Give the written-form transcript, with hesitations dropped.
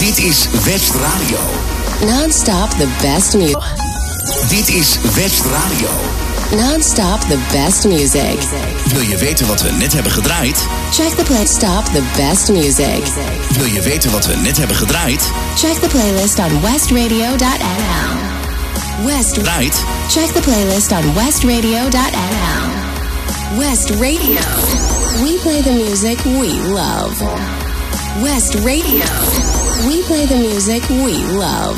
Dit is West Radio. Non-stop the best music. Dit is West Radio. Non-stop the best music. Wil je weten wat we net hebben gedraaid? Check the play. Stop the best music. Wil je weten wat we net hebben gedraaid? Check the playlist on westradio.nl. West Right. Check the playlist on westradio.nl. West Radio. We play the music we love. West Radio. We play the music we love.